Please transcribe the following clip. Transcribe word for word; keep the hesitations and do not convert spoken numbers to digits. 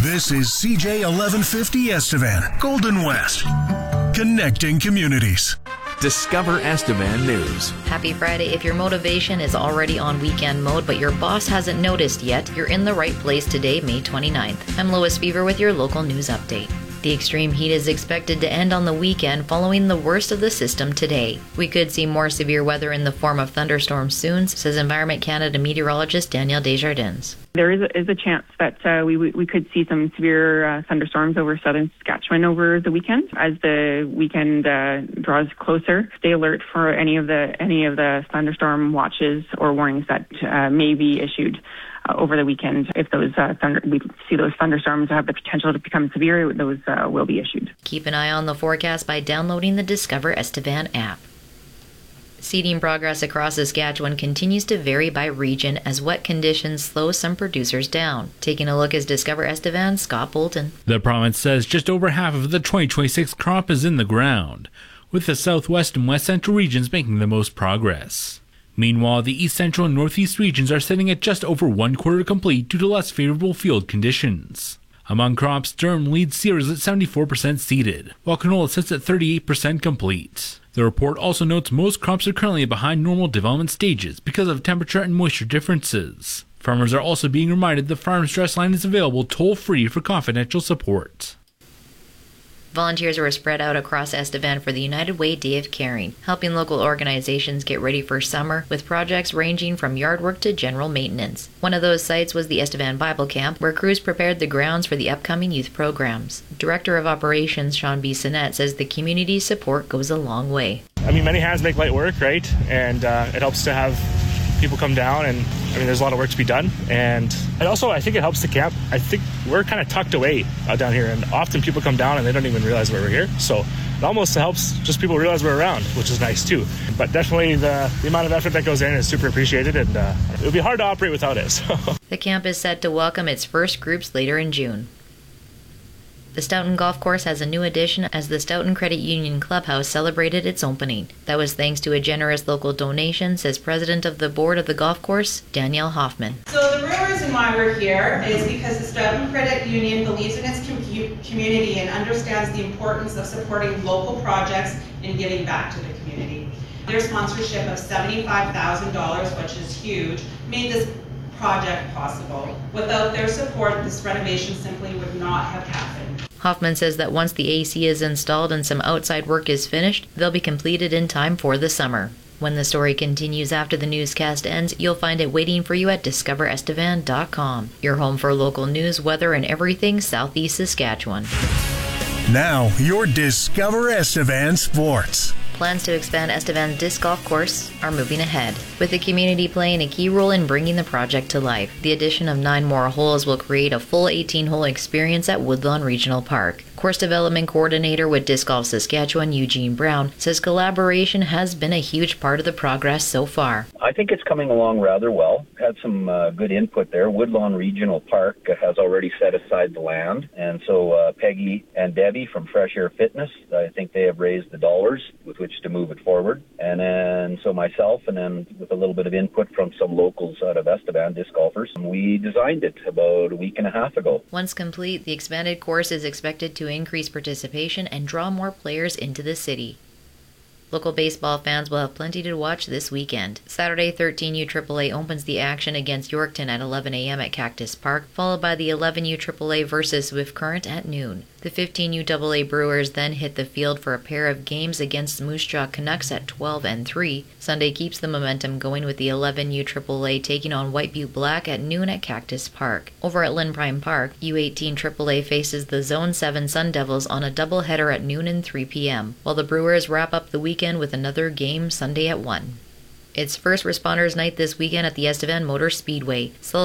This is C J eleven fifty Estevan, Golden West, connecting communities. Discover Estevan News. Happy Friday. If your motivation is already on weekend mode, but your boss hasn't noticed yet, you're in the right place today, May twenty-ninth. I'm Lois Fever with your local news update. The extreme heat is expected to end on the weekend following the worst of the system today. We could see more severe weather in the form of thunderstorms soon, says Environment Canada meteorologist Danielle Desjardins. There is a, is a chance that uh, we we could see some severe uh, thunderstorms over southern Saskatchewan over the weekend. As the weekend uh, draws closer, stay alert for any of the any of the thunderstorm watches or warnings that uh, may be issued uh, over the weekend. If those uh, thunder, we see those thunderstorms have the potential to become severe, those uh, will be issued. Keep an eye on the forecast by downloading the Discover Estevan app. Seeding progress across Saskatchewan continues to vary by region as wet conditions slow some producers down. Taking a look is Discover Estevan, Scott Bolton. The province says just over half of the twenty twenty-six crop is in the ground, with the southwest and west central regions making the most progress. Meanwhile, the east central and northeast regions are sitting at just over one quarter complete due to less favorable field conditions. Among crops, durum leads cereals at seventy-four percent seeded, while canola sits at thirty-eight percent complete. The report also notes most crops are currently behind normal development stages because of temperature and moisture differences. Farmers are also being reminded the Farm Stress Line is available toll-free for confidential support. Volunteers were spread out across Estevan for the United Way Day of Caring, helping local organizations get ready for summer with projects ranging from yard work to general maintenance. One of those sites was the Estevan Bible Camp, where crews prepared the grounds for the upcoming youth programs. Director of Operations Sean B. Sinnett says the community support goes a long way. I mean, many hands make light work, right? And uh, it helps to have people come down, and I mean, there's a lot of work to be done. And, and also, I think it helps the camp. I think we're kind of tucked away uh, down here, and often people come down and they don't even realize why we're here. So it almost helps just people realize we're around, which is nice too. But definitely the, the amount of effort that goes in is super appreciated, and uh, it would be hard to operate without it. So. The camp is set to welcome its first groups later in June. The Stoughton Golf Course has a new addition as the Stoughton Credit Union Clubhouse celebrated its opening. That was thanks to a generous local donation, says President of the Board of the Golf Course, Danielle Hoffman. So the real reason why we're here is because the Stoughton Credit Union believes in its com- community and understands the importance of supporting local projects and giving back to the community. Their sponsorship of seventy-five thousand dollars, which is huge, made this project possible. Without their support, this renovation simply would not have happened. Hoffman says that once the A C is installed and some outside work is finished, they'll be completed in time for the summer. When the story continues after the newscast ends, you'll find it waiting for you at discover estevan dot com, your home for local news, weather, and everything Southeast Saskatchewan. Now, your Discover Estevan Sports. Plans to expand Estevan's disc golf course are moving ahead, with the community playing a key role in bringing the project to life. The addition of nine more holes will create a full eighteen-hole experience at Woodlawn Regional Park. Course Development Coordinator with Disc Golf Saskatchewan, Eugene Brown, says collaboration has been a huge part of the progress so far. I think it's coming along rather well. Had some uh, good input there. Woodlawn Regional Park has already set aside the land, and so uh, Peggy and Debbie from Fresh Air Fitness, I think they have raised the dollars with which to move it forward. And then so myself, and then with a little bit of input from some locals out of Estevan, disc golfers, we designed it about a week and a half ago. Once complete, the expanded course is expected to increase participation and draw more players into the city. Local baseball fans will have plenty to watch this weekend. Saturday, thirteen U triple A opens the action against Yorkton at eleven a.m. at Cactus Park, followed by the eleven U triple A versus Swift Current at noon. The fifteen U double A Brewers then hit the field for a pair of games against Moose Jaw Canucks at twelve and three. Sunday keeps the momentum going with the eleven U triple A taking on White Butte Black at noon at Cactus Park. Over at Lynn Prime Park, U eighteen triple A faces the Zone seven Sun Devils on a doubleheader at noon and three p.m., while the Brewers wrap up the weekend with another game Sunday at one. It's First Responders Night this weekend at the Estevan Motor Speedway.